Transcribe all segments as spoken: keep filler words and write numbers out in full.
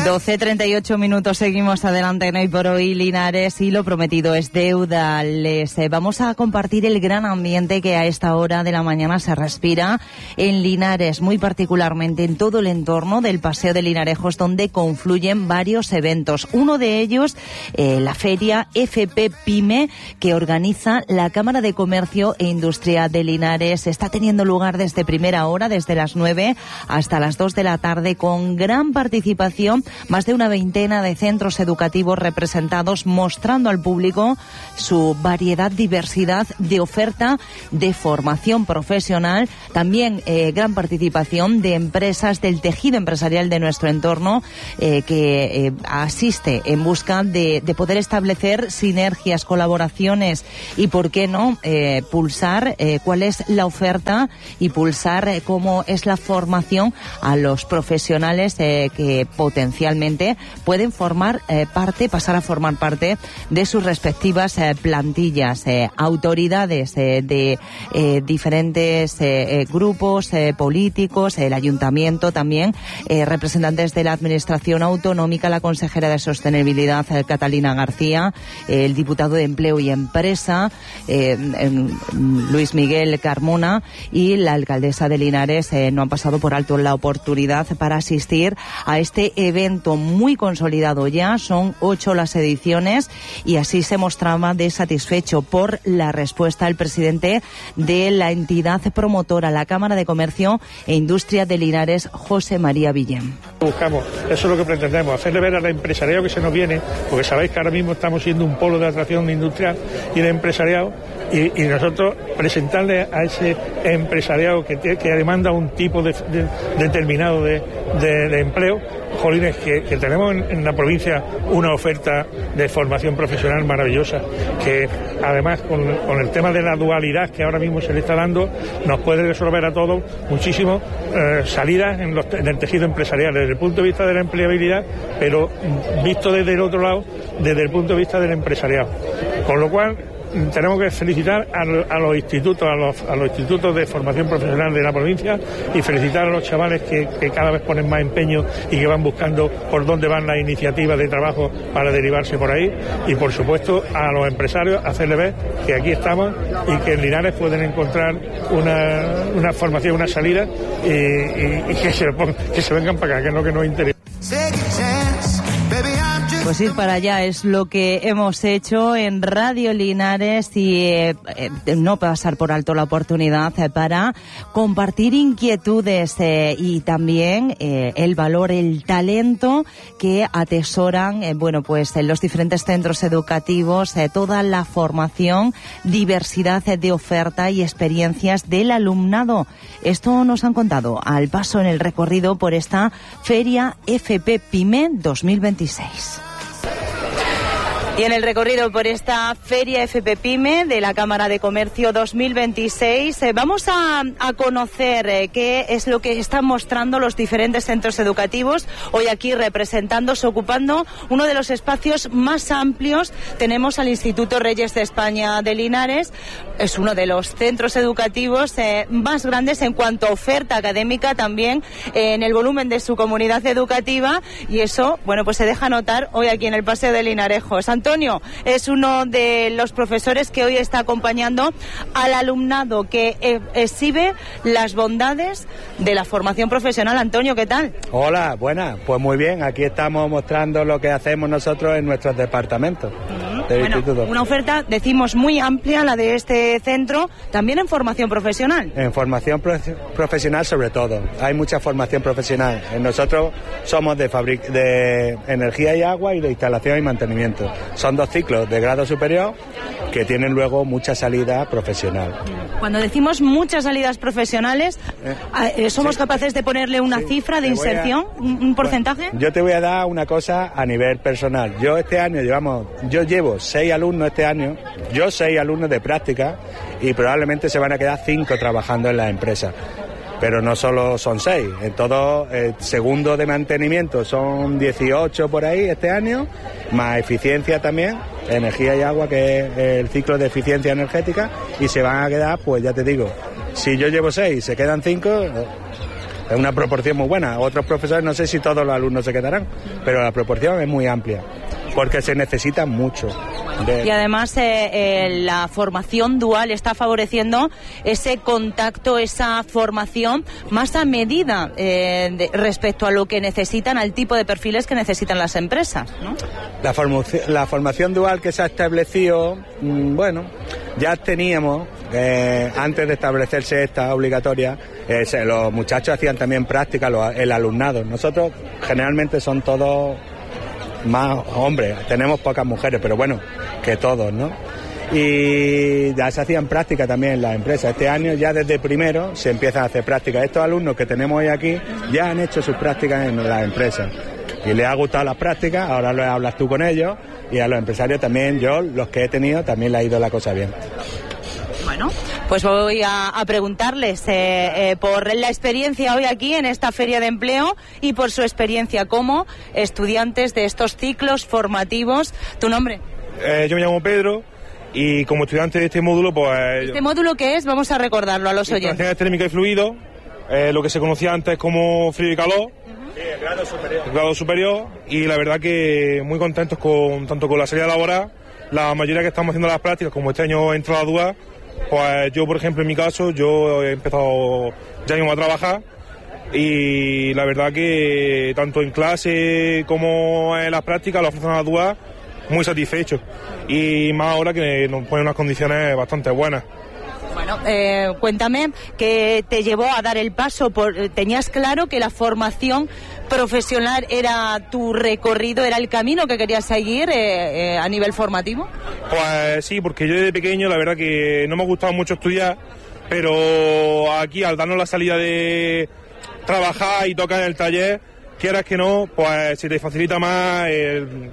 doce treinta y ocho minutos, seguimos adelante en Hoy por Hoy, Linares, y lo prometido es deuda. Les eh, vamos a compartir el gran ambiente que a esta hora de la mañana se respira en Linares, muy particularmente en todo el entorno del Paseo de Linarejos, donde confluyen varios eventos. Uno de ellos, eh, la feria F P PYME, que organiza la Cámara de Comercio e Industria de Linares. Está teniendo lugar desde primera hora, desde las nueve hasta las dos de la tarde, con gran participación. Más de una veintena de centros educativos representados, mostrando al público su variedad, diversidad de oferta de formación profesional. También eh, gran participación de empresas del tejido empresarial de nuestro entorno, eh, que eh, asiste en busca de, de poder establecer sinergias, colaboraciones y, por qué no, eh, pulsar eh, cuál es la oferta y pulsar eh, cómo es la formación a los profesionales eh, que potencialmente pueden formar eh, parte, pasar a formar parte de sus respectivas eh, plantillas. Eh, autoridades eh, de eh, diferentes eh, eh, grupos eh, políticos, el ayuntamiento también, eh, representantes de la administración autonómica, la consejera de Sostenibilidad, eh, Catalina García, eh, el diputado de Empleo y Empresa, eh, eh, Luis Miguel Carmona, y la alcaldesa de Linares eh, no han pasado por alto la oportunidad para asistir a este evento muy consolidado ya. Son ocho las ediciones y así se mostraba de satisfecho por la respuesta el presidente de la entidad promotora, la Cámara de Comercio e Industria de Linares, José María Villén. Buscamos, eso es lo que pretendemos, hacerle ver al empresariado que se nos viene, porque sabéis que ahora mismo estamos siendo un polo de atracción industrial y de empresariado, y, y nosotros presentarle a ese empresariado que, que demanda un tipo de, de, determinado de, de, de empleo. Jolines, que, que tenemos en, en la provincia una oferta de formación profesional maravillosa, que además con, con el tema de la dualidad que ahora mismo se le está dando, nos puede resolver a todos muchísimo eh, salidas en, los, en el tejido empresarial, desde el punto de vista de la empleabilidad, pero visto desde el otro lado, desde el punto de vista del empresariado. Con lo cual, tenemos que felicitar a, a los institutos, a los, a los institutos de formación profesional de la provincia, y felicitar a los chavales que, que cada vez ponen más empeño y que van buscando por dónde van las iniciativas de trabajo para derivarse por ahí, y por supuesto a los empresarios hacerles ver que aquí estamos y que en Linares pueden encontrar una, una formación, una salida, y, y, y que, se, que se vengan para acá, que es lo que nos interesa. Pues ir para allá es lo que hemos hecho en Radio Linares, y eh, eh, no pasar por alto la oportunidad eh, para compartir inquietudes eh, y también eh, el valor, el talento que atesoran, eh, bueno, pues en los diferentes centros educativos, eh, toda la formación, diversidad eh, de oferta y experiencias del alumnado. Esto nos han contado al paso en el recorrido por esta Feria F P PYME dos mil veintiséis. Y en el recorrido por esta Feria F P PYME de la Cámara de Comercio dos mil veintiséis, eh, vamos a, a conocer eh, qué es lo que están mostrando los diferentes centros educativos. Hoy aquí representándose, ocupando uno de los espacios más amplios, tenemos al Instituto Reyes de España de Linares. Es uno de los centros educativos eh, más grandes en cuanto a oferta académica, también eh, en el volumen de su comunidad educativa, y eso, bueno, pues se deja notar hoy aquí en el Paseo de Linarejos. Antonio es uno de los profesores que hoy está acompañando al alumnado que eh, exhibe las bondades de la formación profesional. Antonio, ¿qué tal? Hola, buenas. Pues muy bien, aquí estamos mostrando lo que hacemos nosotros en nuestros departamentos uh-huh. del bueno, instituto. Una oferta, decimos, muy amplia la de este centro, también en formación profesional. En formación profe- profesional sobre todo, hay mucha formación profesional. Nosotros somos de, fabric- de energía y agua y de instalación y mantenimiento. Son dos ciclos de grado superior que tienen luego mucha salida profesional. Cuando decimos muchas salidas profesionales, eh, ¿somos sí. capaces de ponerle una sí. cifra de inserción, a, un, un porcentaje? Bueno, yo te voy a dar una cosa a nivel personal. Yo este año llevamos, yo llevo seis alumnos este año, yo seis alumnos de práctica, y probablemente se van a quedar cinco trabajando en la empresa. Pero no solo son seis, en todo el segundo de mantenimiento son dieciocho por ahí este año, más eficiencia también, energía y agua, que es el ciclo de eficiencia energética, y se van a quedar, pues ya te digo, si yo llevo seis y se quedan cinco, Es una proporción muy buena. Otros profesores, no sé si todos los alumnos se quedarán, pero la proporción es muy amplia, porque se necesita mucho. De... Y además eh, eh, la formación dual está favoreciendo ese contacto, esa formación más a medida eh, de, respecto a lo que necesitan, al tipo de perfiles que necesitan las empresas, ¿no? La, formación, la formación dual que se ha establecido, mmm, bueno, ya teníamos, eh, antes de establecerse esta obligatoria, eh, se, los muchachos hacían también práctica, los, el alumnado. Nosotros generalmente son todos más hombres, tenemos pocas mujeres, pero bueno, que todos, ¿no? Y ya se hacían prácticas también en las empresas. Este año ya desde primero se empiezan a hacer prácticas. Estos alumnos que tenemos hoy aquí ya han hecho sus prácticas en las empresas y les ha gustado las prácticas, ahora lo hablas tú con ellos, y a los empresarios también, yo, los que he tenido, también le ha ido la cosa bien. Bueno, pues voy a, a preguntarles eh, eh, por la experiencia hoy aquí en esta Feria de Empleo y por su experiencia como estudiantes de estos ciclos formativos. ¿Tu nombre? Eh, yo me llamo Pedro y como estudiante de este módulo, pues... ¿Este módulo qué es? Vamos a recordarlo a los oyentes. Instalaciones térmicas y fluidos, eh, lo que se conocía antes como frío y calor. Sí, el grado superior. El grado superior, y la verdad que muy contentos con tanto con la salida laboral, la mayoría que estamos haciendo las prácticas, como este año he entrado a duda. Pues yo, por ejemplo, en mi caso, yo he empezado ya mismo a trabajar y la verdad que tanto en clase como en las prácticas los ofrecen a la duda muy satisfechos, y más ahora que nos ponen unas condiciones bastante buenas. Bueno, eh, cuéntame, ¿qué te llevó a dar el paso? Por, ¿tenías claro que la formación profesional era tu recorrido, era el camino que querías seguir eh, eh, a nivel formativo? Pues sí, porque yo desde pequeño la verdad que no me ha gustado mucho estudiar, pero aquí al darnos la salida de trabajar y tocar en el taller, quieras que no, pues se te facilita más el,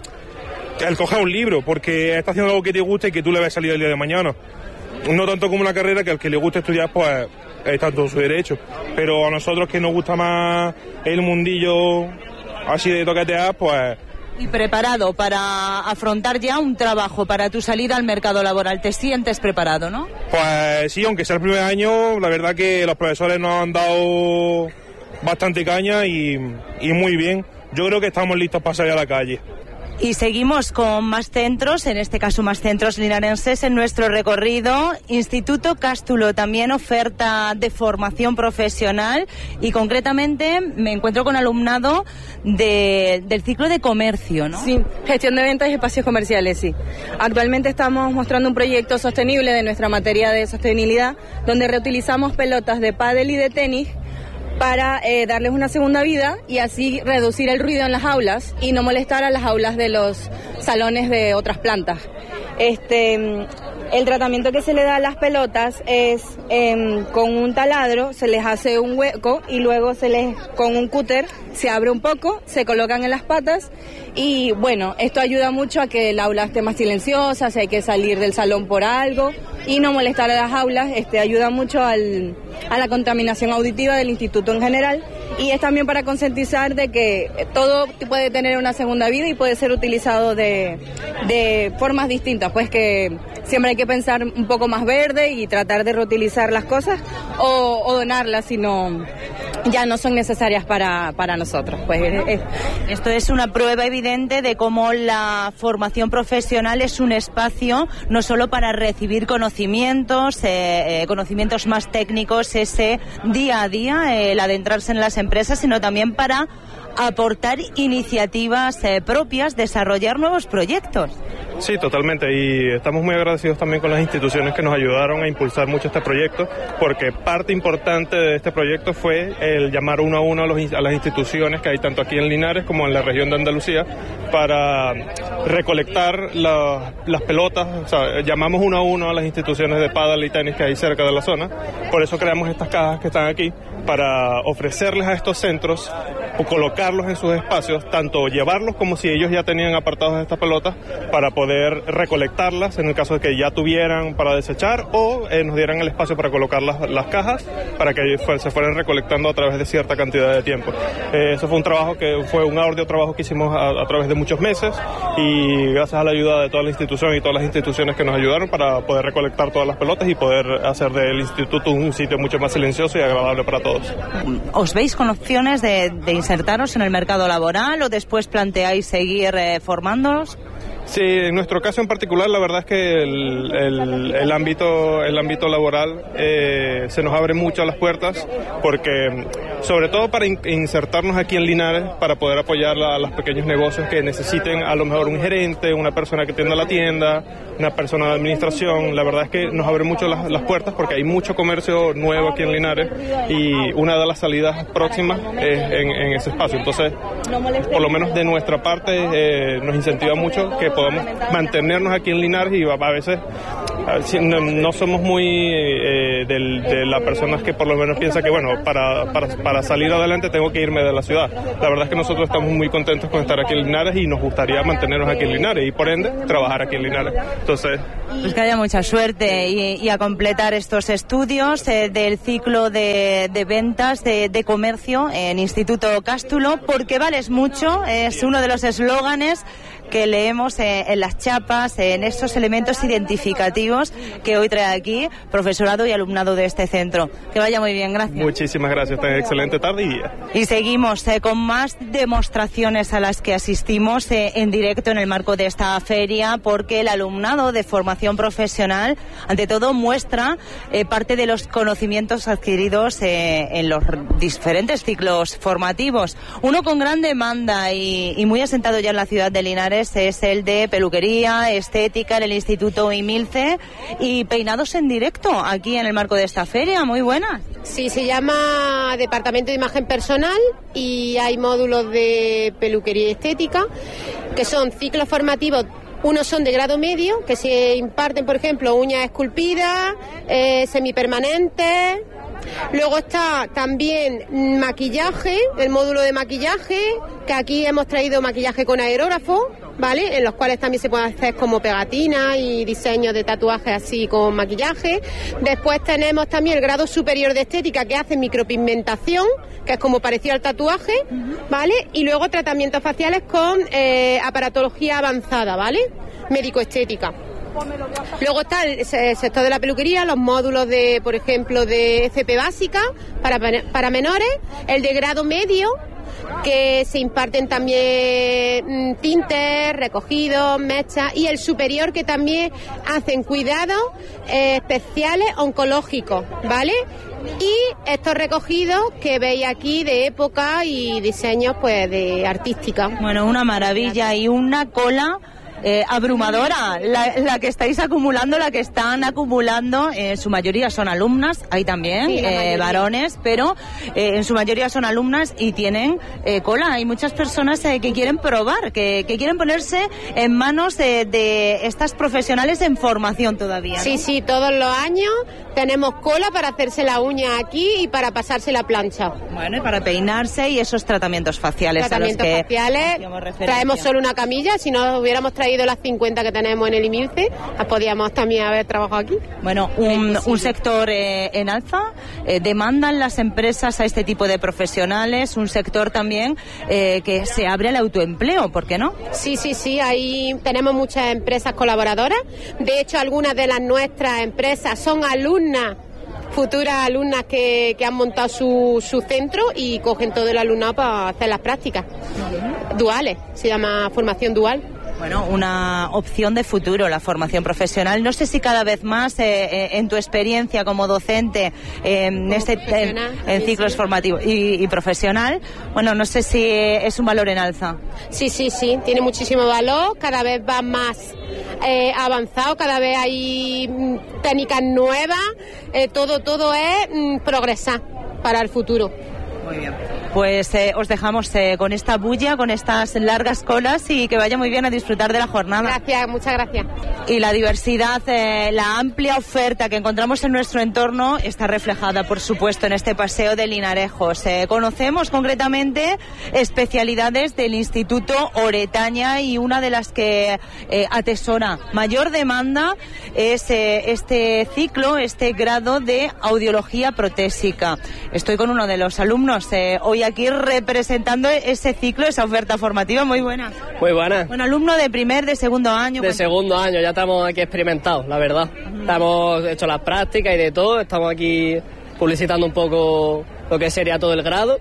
el coger un libro, porque estás haciendo algo que te gusta y que tú le ves salir el día de mañana. No tanto como una carrera que al que le gusta estudiar, pues está en todo su derecho. Pero a nosotros que nos gusta más el mundillo así de toquetear, pues... Y preparado para afrontar ya un trabajo, para tu salida al mercado laboral. ¿Te sientes preparado, no? Pues sí, aunque sea el primer año, la verdad que los profesores nos han dado bastante caña y, y muy bien. Yo creo que estamos listos para salir a la calle. Y seguimos con más centros, en este caso más centros linarenses en nuestro recorrido. Instituto Cástulo, también oferta de formación profesional, y concretamente me encuentro con alumnado de, del ciclo de comercio, ¿no? Sí, gestión de ventas y espacios comerciales, sí. Actualmente estamos mostrando un proyecto sostenible de nuestra materia de sostenibilidad, donde reutilizamos pelotas de pádel y de tenis para eh, darles una segunda vida y así reducir el ruido en las aulas y no molestar a las aulas de los salones de otras plantas. Este, el tratamiento que se le da a las pelotas es eh, con un taladro, se les hace un hueco y luego se les, con un cúter se abre un poco, se colocan en las patas y bueno, esto ayuda mucho a que el aula esté más silenciosa, si hay que salir del salón por algo y no molestar a las aulas, este, ayuda mucho al, a la contaminación auditiva del instituto en general, y es también para concientizar de que todo puede tener una segunda vida y puede ser utilizado de, de formas distintas, pues que siempre hay que pensar un poco más verde y tratar de reutilizar las cosas o, o donarlas si no, ya no son necesarias para, para nosotros. Pues es, es. Esto es una prueba evidente de cómo la formación profesional es un espacio no solo para recibir conocimientos, eh, eh, conocimientos más técnicos, ese día a día, eh, el adentrarse en las empresas, sino también para aportar iniciativas eh, propias, desarrollar nuevos proyectos. Sí, totalmente, y estamos muy agradecidos también con las instituciones que nos ayudaron a impulsar mucho este proyecto, porque parte importante de este proyecto fue el llamar uno a uno a, los, a las instituciones que hay tanto aquí en Linares como en la región de Andalucía para recolectar la, las pelotas. O sea, llamamos uno a uno a las instituciones de pádel y tenis que hay cerca de la zona, por eso creamos estas cajas que están aquí, para ofrecerles a estos centros colocarlos en sus espacios, tanto llevarlos como si ellos ya tenían apartados estas pelotas para poder recolectarlas en el caso de que ya tuvieran para desechar o eh, nos dieran el espacio para colocar las, las cajas para que se fueran recolectando a través de cierta cantidad de tiempo. Eh, eso fue un trabajo que fue un arduo trabajo que hicimos a, a través de muchos meses y gracias a la ayuda de toda la institución y todas las instituciones que nos ayudaron para poder recolectar todas las pelotas y poder hacer del instituto un sitio mucho más silencioso y agradable para todos. ¿Os veis con opciones de, de insertaros en el mercado laboral o después planteáis seguir eh, formándoos? Sí, en nuestro caso en particular, la verdad es que el, el, el ámbito el ámbito laboral eh, se nos abre mucho las puertas porque, sobre todo para in, insertarnos aquí en Linares, para poder apoyar a, a los pequeños negocios que necesiten a lo mejor un gerente, una persona que atienda la tienda, una persona de administración. La verdad es que nos abre mucho las, las puertas porque hay mucho comercio nuevo aquí en Linares y una de las salidas próximas es en, en ese espacio. Entonces, por lo menos de nuestra parte, eh, nos incentiva mucho que podamos mantenernos aquí en Linares y a veces no, no somos muy eh, del, de las personas que por lo menos piensan que bueno, para, para, para salir adelante tengo que irme de la ciudad. La verdad es que nosotros estamos muy contentos con estar aquí en Linares y nos gustaría mantenernos aquí en Linares y por ende trabajar aquí en Linares. Entonces, pues que haya mucha suerte y, y a completar estos estudios eh, del ciclo de, de ventas de, de comercio en Instituto Cástulo, porque vales mucho, es uno de los eslóganes que leemos eh, en las chapas, en estos elementos identificativos que hoy trae aquí profesorado y alumnado de este centro. Que vaya muy bien, gracias. Muchísimas gracias, ten excelente tarde y día. Y seguimos eh, con más demostraciones a las que asistimos eh, en directo en el marco de esta feria, porque el alumnado de formación profesional, ante todo, muestra eh, parte de los conocimientos adquiridos eh, en los diferentes ciclos formativos. Uno con gran demanda y, y muy asentado ya en la ciudad de Linares es el de peluquería, estética en el Instituto Imilce y peinados en directo aquí en el marco de esta feria. Muy buenas. Sí, se llama Departamento de Imagen Personal y hay módulos de peluquería y estética que son ciclos formativos. Unos son de grado medio, que se imparten, por ejemplo, uñas esculpidas, eh, semipermanentes. Luego está también maquillaje, el módulo de maquillaje, que aquí hemos traído maquillaje con aerógrafo, ¿vale? En los cuales también se pueden hacer como pegatinas y diseños de tatuajes así con maquillaje. Después tenemos también el grado superior de estética, que hace micropigmentación, que es como parecido al tatuaje, ¿vale? Y luego tratamientos faciales con eh, aparatología avanzada, ¿vale? Médico-estética. Luego está el sector de la peluquería, los módulos de, por ejemplo, de F P básica para, para menores, el de grado medio, que se imparten también tintes, recogidos, mechas, y el superior, que también hacen cuidados eh, especiales oncológicos, ¿vale? Y estos recogidos que veis aquí de época y diseños pues de artística. Bueno, una maravilla y una cola Eh, abrumadora, la, la que estáis acumulando, la que están acumulando, en eh, su mayoría son alumnas, hay también sí, eh, varones, pero eh, en su mayoría son alumnas y tienen eh, cola. Hay muchas personas eh, que quieren probar, que, que quieren ponerse en manos de, de estas profesionales en formación todavía, ¿no? Sí, sí, todos los años tenemos cola para hacerse la uña aquí y para pasarse la plancha. Bueno, y para peinarse y esos tratamientos faciales. Tratamientos a los que faciales, traemos solo una camilla, si no hubiéramos traído las cincuenta que tenemos en el Imilce, las podíamos también haber trabajado aquí. Bueno, un, un sector eh, en alza, eh, demandan las empresas a este tipo de profesionales, un sector también eh, que se abre al autoempleo, ¿por qué no? Sí, sí, sí, ahí tenemos muchas empresas colaboradoras, de hecho algunas de las nuestras empresas son alumnas, futuras alumnas que, que han montado su, su centro y cogen todo el alumnado para hacer las prácticas. Duales, se llama formación dual. Bueno, una opción de futuro, la formación profesional. No sé si cada vez más, eh, eh, en tu experiencia como docente, eh, en, este, en, en ciclos formativos y, y profesional, bueno, no sé si es un valor en alza. Sí, sí, sí, tiene muchísimo valor, cada vez va más eh, avanzado, cada vez hay mm, técnicas nuevas, eh, todo, todo es mm, progresar para el futuro. Muy bien. Pues eh, os dejamos eh, con esta bulla, con estas largas colas y que vaya muy bien a disfrutar de la jornada. Gracias, muchas gracias. Y la diversidad, eh, la amplia oferta que encontramos en nuestro entorno está reflejada, por supuesto, en este paseo de Linarejos. Eh, conocemos concretamente especialidades del Instituto Oretaña y una de las que eh, atesora mayor demanda es eh, este ciclo, este grado de audiología protésica. Estoy con uno de los alumnos eh, hoy aquí representando ese ciclo, esa oferta formativa. Muy buena. Muy buena. Bueno, alumno de primer, de segundo año. De segundo año, ya estamos aquí experimentados, la verdad. Uh-huh. Hemos hecho las prácticas y de todo, estamos aquí publicitando un poco lo que sería todo el grado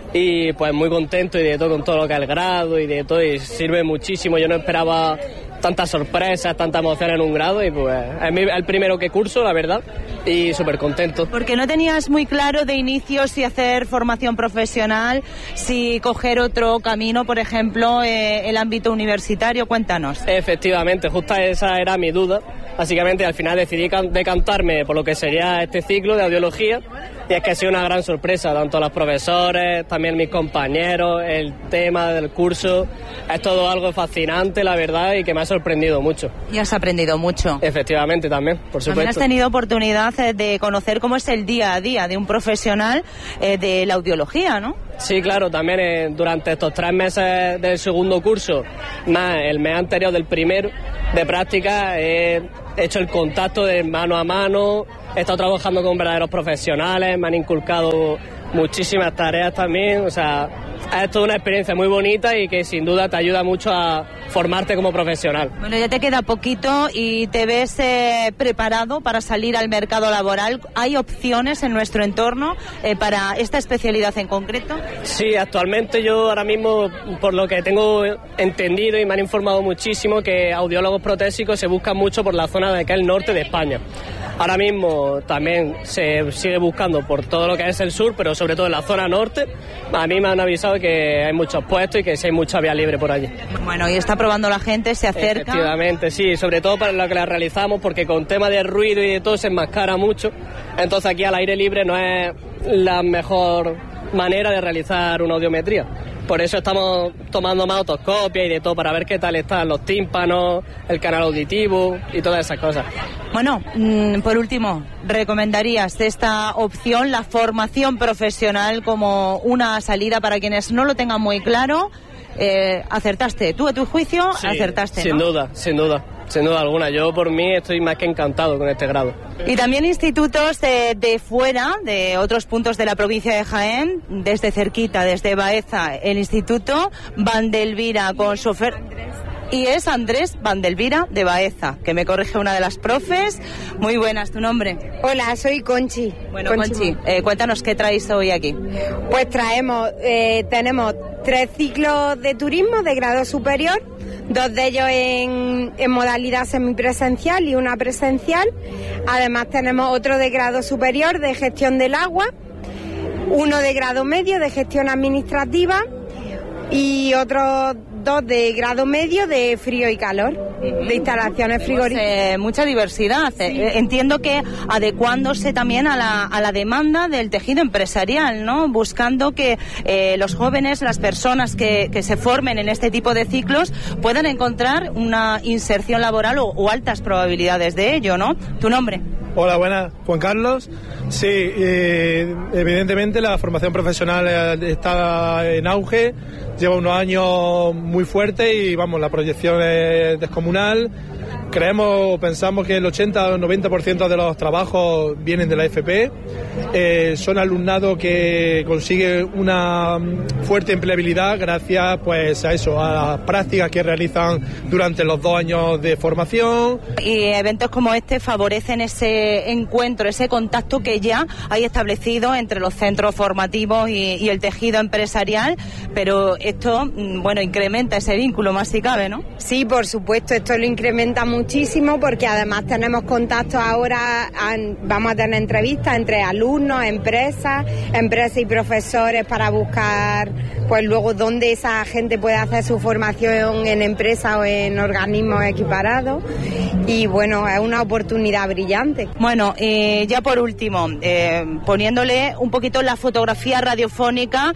y pues muy contento y de todo con todo lo que es el grado y de todo, y sirve muchísimo. Yo no esperaba tantas sorpresas, tanta emoción en un grado y pues es el primero que curso, la verdad, y súper contento. Porque no tenías muy claro de inicio si hacer formación profesional, si coger otro camino, por ejemplo, eh, el ámbito universitario. Cuéntanos. Efectivamente, justo esa era mi duda. Básicamente al final decidí decantarme por lo que sería este ciclo de audiología, y es que ha sido una gran sorpresa, tanto los profesores, también mis compañeros, el tema del curso, es todo algo fascinante, la verdad, y que me ha sorprendido mucho. Y has aprendido mucho. Efectivamente, también, por supuesto. También has tenido oportunidad de conocer cómo es el día a día de un profesional eh, de la audiología, ¿no? Sí, claro, también eh, durante estos tres meses del segundo curso, más el mes anterior del primero de práctica, he hecho el contacto de mano a mano, he estado trabajando con verdaderos profesionales, me han inculcado muchísimas tareas también, o sea, es toda una experiencia muy bonita y que sin duda te ayuda mucho a formarte como profesional. Bueno, ya te queda poquito y te ves eh, preparado para salir al mercado laboral. ¿Hay opciones en nuestro entorno eh, para esta especialidad en concreto? Sí, actualmente yo ahora mismo, por lo que tengo entendido y me han informado muchísimo, que audiólogos protésicos se buscan mucho por la zona de acá, el norte de España. Ahora mismo también se sigue buscando por todo lo que es el sur, pero sobre todo en la zona norte. A mí me han avisado que hay muchos puestos y que sí hay mucha vía libre por allí. Bueno, y está probando la gente, se acerca. Efectivamente, sí, sobre todo para lo que la realizamos, porque con tema de ruido y de todo se enmascara mucho. Entonces aquí al aire libre no es la mejor manera de realizar una audiometría. Por eso estamos tomando más otoscopia y de todo para ver qué tal están los tímpanos, el canal auditivo y todas esas cosas. Bueno, mmm, por último, ¿recomendarías esta opción, la formación profesional, como una salida para quienes no lo tengan muy claro? Eh, ¿Acertaste? ¿Tú a tu juicio sí, acertaste? Sin ¿no? duda, sin duda. Sin duda alguna, yo por mí estoy más que encantado con este grado. Y también institutos de, de fuera, de otros puntos de la provincia de Jaén, desde cerquita, desde Baeza, el Instituto Vandelvira con su oferta. Y es Andrés Vandelvira de Baeza, que me corrige una de las profes. Muy buenas, ¿tu nombre? Hola, soy Conchi. Bueno, Conchi, Conchi eh, cuéntanos qué traéis hoy aquí. Pues traemos, eh, tenemos tres ciclos de turismo de grado superior, dos de ellos en, en modalidad semipresencial y una presencial. Además tenemos otro de grado superior de gestión del agua, uno de grado medio de gestión administrativa y otros dos de grado medio de frío y calor, de instalaciones frigoríficas. Eh, mucha diversidad. Sí. Eh, entiendo que adecuándose también a la, a la demanda del tejido empresarial, ¿no? Buscando que eh, los jóvenes, las personas que, que se formen en este tipo de ciclos puedan encontrar una inserción laboral o, o altas probabilidades de ello, ¿no? ¿Tu nombre? Hola, buenas. Juan Carlos. Sí, eh, evidentemente la formación profesional está en auge, lleva unos años muy fuertes y vamos, la proyección es descomunal. Creemos, pensamos que el ochenta o noventa por ciento de los trabajos vienen de la F P. Eh, son alumnado que consigue una fuerte empleabilidad gracias pues a eso, a las prácticas que realizan durante los dos años de formación. Y eventos como este favorecen ese encuentro, ese contacto que ya hay establecido entre los centros formativos y, y el tejido empresarial, pero esto, bueno, incrementa ese vínculo más si cabe, ¿no? Sí, por supuesto, esto lo incrementa mucho muchísimo porque además tenemos contactos ahora, vamos a tener entrevistas entre alumnos, empresas, empresas y profesores para buscar pues luego dónde esa gente puede hacer su formación en empresas o en organismos equiparados y bueno, es una oportunidad brillante. Bueno, eh, ya por último, eh, poniéndole un poquito la fotografía radiofónica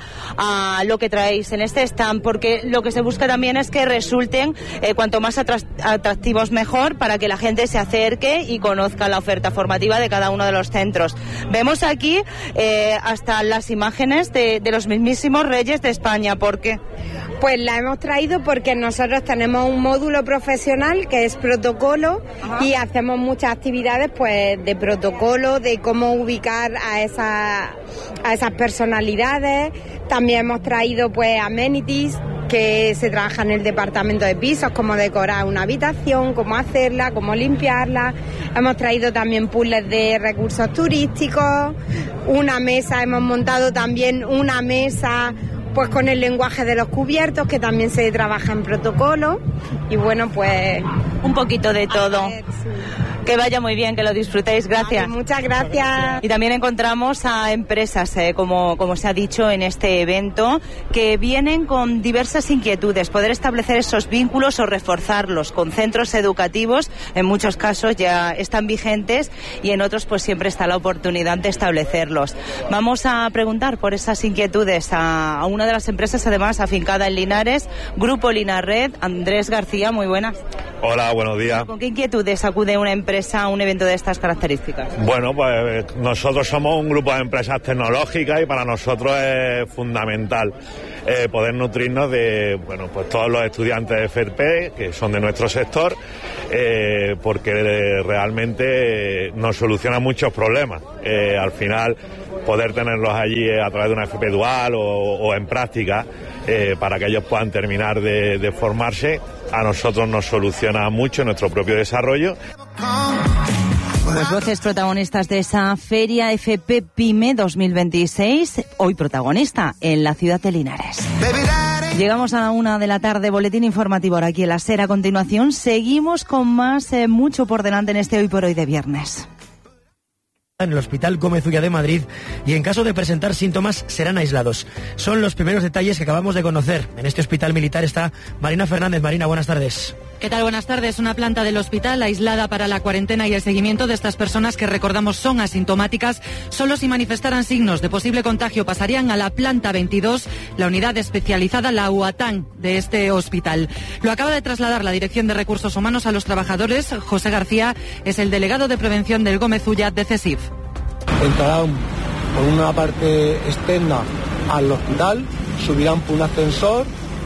a lo que traéis en este stand, porque lo que se busca también es que resulten eh, cuanto más atractivos mejor para que la gente se acerque y conozca la oferta formativa de cada uno de los centros. Vemos aquí eh, hasta las imágenes de, de los mismísimos reyes de España. ¿Por qué? Pues la hemos traído porque nosotros tenemos un módulo profesional que es protocolo. Ajá. Y hacemos muchas actividades pues de protocolo, de cómo ubicar a, esa, a esas personalidades. También hemos traído pues amenities que se trabaja en el departamento de pisos, cómo decorar una habitación, cómo hacerla, cómo limpiarla. Hemos traído también puzzles de recursos turísticos, una mesa, hemos montado también una mesa pues con el lenguaje de los cubiertos, que también se trabaja en protocolo, y bueno, pues un poquito de todo. Ver, sí. Que vaya muy bien, que lo disfrutéis, gracias. Vale, muchas gracias. Y también encontramos a empresas, eh, como, como se ha dicho en este evento, que vienen con diversas inquietudes, poder establecer esos vínculos o reforzarlos con centros educativos, en muchos casos ya están vigentes y en otros pues siempre está la oportunidad de establecerlos. Vamos a preguntar por esas inquietudes a, a una de las empresas, además afincada en Linares, Grupo Linarred. Andrés García, muy buenas. Hola, buenos días. ¿Con qué inquietudes acude una empresa a un evento de estas características? Bueno, pues nosotros somos un grupo de empresas tecnológicas y para nosotros es fundamental eh, poder nutrirnos de, bueno, pues todos los estudiantes de F E R P, que son de nuestro sector, eh, porque realmente nos soluciona muchos problemas. Eh, al final, poder tenerlos allí a través de una F P dual o, o en práctica, eh, para que ellos puedan terminar de, de formarse, a nosotros nos soluciona mucho nuestro propio desarrollo. Pues voces protagonistas de esa Feria F P PYME dos mil veintiséis, hoy protagonista en la ciudad de Linares. Llegamos a la una de la tarde, boletín informativo ahora aquí en la SER. A continuación seguimos con más, eh, mucho por delante en este Hoy por Hoy de viernes. En el Hospital Gómez Ulla de Madrid y en caso de presentar síntomas serán aislados. Son los primeros detalles que acabamos de conocer. En este hospital militar está Marina Fernández. Marina, buenas tardes. ¿Qué tal? Buenas tardes. Una planta del hospital aislada para la cuarentena y el seguimiento de estas personas que, recordamos, son asintomáticas. Solo si manifestaran signos de posible contagio pasarían a la planta veintidós, la unidad especializada, la U A T A N de este hospital. Lo acaba de trasladar la Dirección de Recursos Humanos a los trabajadores. José García es el delegado de prevención del Gómez Ulla de CESIF. Entrarán por una parte externa al hospital, subirán por un ascensor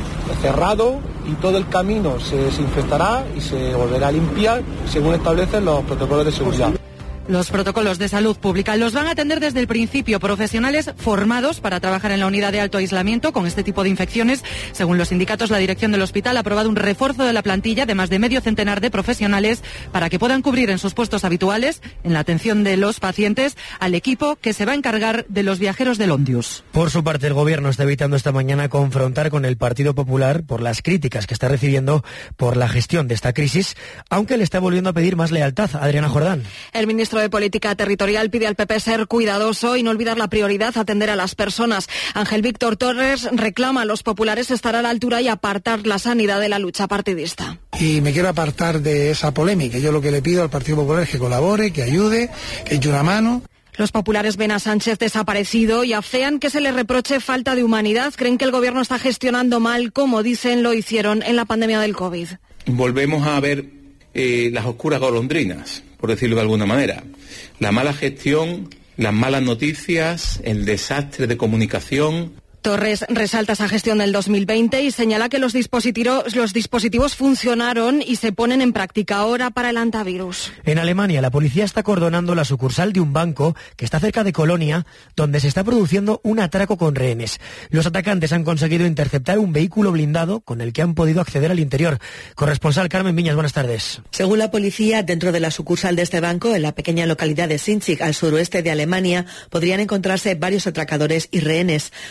cerrado y todo el camino se desinfectará y se volverá a limpiar según establecen los protocolos de seguridad. Los protocolos de salud pública los van a atender desde el principio profesionales formados para trabajar en la unidad de alto aislamiento con este tipo de infecciones. Según los sindicatos, la dirección del hospital ha aprobado un refuerzo de la plantilla de más de medio centenar de profesionales para que puedan cubrir en sus puestos habituales, en la atención de los pacientes, al equipo que se va a encargar de los viajeros del Ondius. Por su parte, el Gobierno está evitando esta mañana confrontar con el Partido Popular por las críticas que está recibiendo por la gestión de esta crisis, aunque le está volviendo a pedir más lealtad. Adriana Jordán. El ministro de Política Territorial pide al P P ser cuidadoso y no olvidar la prioridad, atender a las personas. Ángel Víctor Torres reclama a los populares estar a la altura y apartar la sanidad de la lucha partidista. Y me quiero apartar de esa polémica. Yo lo que le pido al Partido Popular es que colabore, que ayude, que eche una mano. Los populares ven a Sánchez desaparecido y afean que se le reproche falta de humanidad. Creen que el gobierno está gestionando mal, como dicen lo hicieron en la pandemia del COVID. Volvemos a ver eh, las oscuras golondrinas, por decirlo de alguna manera. La mala gestión, las malas noticias, el desastre de comunicación. Torres resalta esa gestión del dos mil veinte y señala que los dispositivos, los dispositivos funcionaron y se ponen en práctica ahora para el antivirus. En Alemania, la policía está acordonando la sucursal de un banco que está cerca de Colonia, donde se está produciendo un atraco con rehenes. Los atacantes han conseguido interceptar un vehículo blindado con el que han podido acceder al interior. Corresponsal Carmen Viñas, buenas tardes. Según la policía, dentro de la sucursal de este banco, en la pequeña localidad de Sinchig, al suroeste de Alemania, podrían encontrarse varios atracadores y rehenes. Los presuntos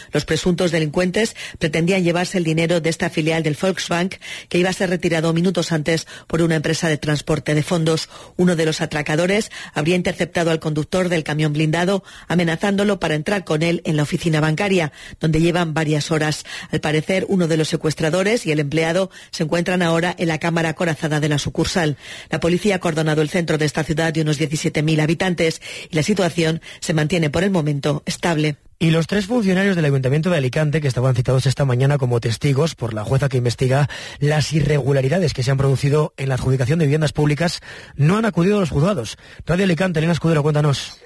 presuntos delincuentes pretendían llevarse el dinero de esta filial del Volksbank, que iba a ser retirado minutos antes por una empresa de transporte de fondos. Uno de los atracadores habría interceptado al conductor del camión blindado, amenazándolo para entrar con él en la oficina bancaria, donde llevan varias horas. Al parecer, uno de los secuestradores y el empleado se encuentran ahora en la cámara acorazada de la sucursal. La policía ha acordonado el centro de esta ciudad de unos diecisiete mil habitantes y la situación se mantiene por el momento estable. Y los tres funcionarios del Ayuntamiento de Alicante, que estaban citados esta mañana como testigos por la jueza que investiga las irregularidades que se han producido en la adjudicación de viviendas públicas, no han acudido a los juzgados. Radio Alicante, Elena Escudero, cuéntanos.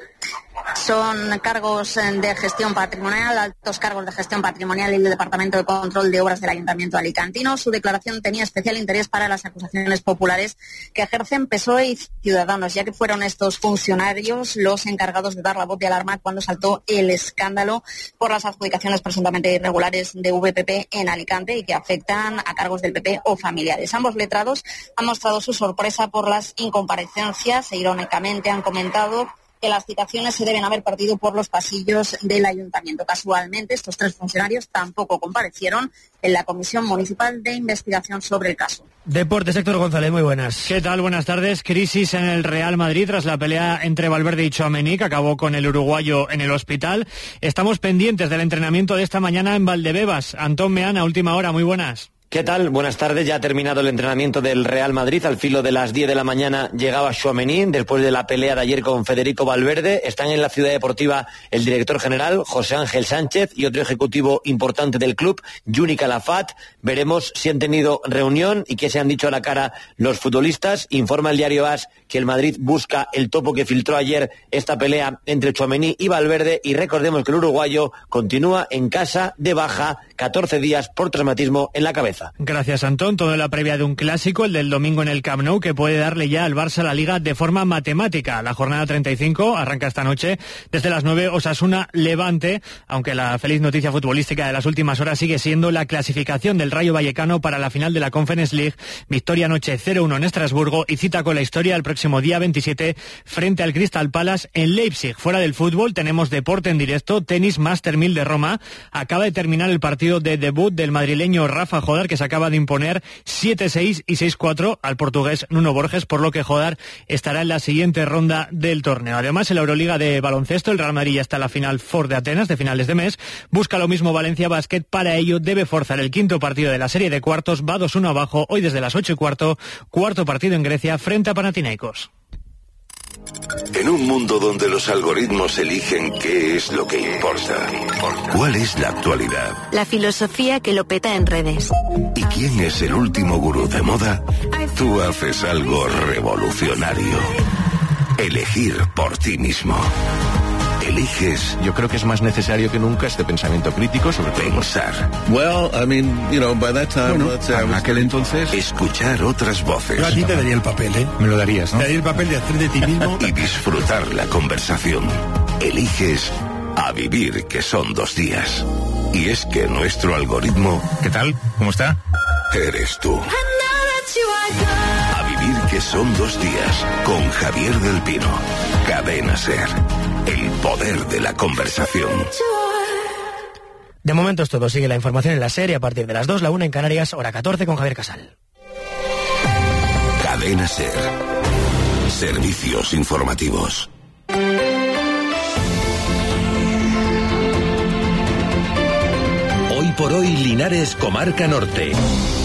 Son cargos de gestión patrimonial, altos cargos de gestión patrimonial y el Departamento de Control de Obras del Ayuntamiento alicantino. Su declaración tenía especial interés para las acusaciones populares que ejercen P S O E y Ciudadanos, ya que fueron estos funcionarios los encargados de dar la voz de alarma cuando saltó el escándalo por las adjudicaciones presuntamente irregulares de V P P en Alicante y que afectan a cargos del P P o familiares. Ambos letrados han mostrado su sorpresa por las incomparecencias e irónicamente han comentado que las citaciones se deben haber partido por los pasillos del ayuntamiento. Casualmente, estos tres funcionarios tampoco comparecieron en la Comisión Municipal de Investigación sobre el caso. Deportes, Héctor González, muy buenas. ¿Qué tal? Buenas tardes. Crisis en el Real Madrid tras la pelea entre Valverde y Tchouaméni, que acabó con el uruguayo en el hospital. Estamos pendientes del entrenamiento de esta mañana en Valdebebas. Antón Meana, última hora, muy buenas. ¿Qué tal? Buenas tardes. Ya ha terminado el entrenamiento del Real Madrid. Al filo de las diez de la mañana llegaba Tchouaméni después de la pelea de ayer con Federico Valverde. Están en la ciudad deportiva el director general, José Ángel Sánchez, y otro ejecutivo importante del club, Juni Calafat. Veremos si han tenido reunión y qué se han dicho a la cara los futbolistas. Informa el diario AS que el Madrid busca el topo que filtró ayer esta pelea entre Tchouaméni y Valverde. Y recordemos que el uruguayo continúa en casa de baja, catorce días por traumatismo en la cabeza. Gracias, Antón. Todo en la previa de un clásico, el del domingo en el Camp Nou, que puede darle ya al Barça la Liga de forma matemática. La jornada treinta y cinco arranca esta noche desde las nueve, Osasuna Levante, aunque la feliz noticia futbolística de las últimas horas sigue siendo la clasificación del Rayo Vallecano para la final de la Conference League. Victoria anoche cero uno en Estrasburgo y cita con la historia el próximo día veintisiete frente al Crystal Palace en Leipzig. Fuera del fútbol tenemos deporte en directo, tenis Master mil de Roma. Acaba de terminar el partido de debut del madrileño Rafa Jodar, que se acaba de imponer siete seis y seis cuatro al portugués Nuno Borges, por lo que Jodar estará en la siguiente ronda del torneo. Además, en la Euroliga de baloncesto, el Real Madrid ya está en la final Ford de Atenas de finales de mes. Busca lo mismo Valencia Basket. Para ello debe forzar el quinto partido de la serie de cuartos. Va dos uno abajo hoy desde las ocho y cuarto. Cuarto partido en Grecia frente a Panathinaikos. En un mundo donde los algoritmos eligen qué es lo que importa, ¿cuál es la actualidad? La filosofía que lo peta en redes. ¿Y quién es el último gurú de moda? Tú haces algo revolucionario. Elegir por ti mismo. Eliges. Yo creo que es más necesario que nunca este pensamiento crítico sobre pensar. Well, I mean, you know, by that time, bueno, let's say, en aquel entonces, escuchar otras voces. Yo a ti te daría el papel, ¿eh? Me lo darías, ¿no? Te daría el papel de hacer de ti mismo y disfrutar la conversación. Eliges a vivir, que son dos días. Y es que nuestro algoritmo... ¿Qué tal? ¿Cómo está? Eres tú. A vivir, que son dos días, con Javier del Pino. Cadena SER. El poder de la conversación. De momento es todo. Sigue la información en la serie a partir de las dos, la una en Canarias, hora catorce con Javier Casal. Cadena SER. Servicios informativos. Hoy por hoy, Linares, Comarca Norte.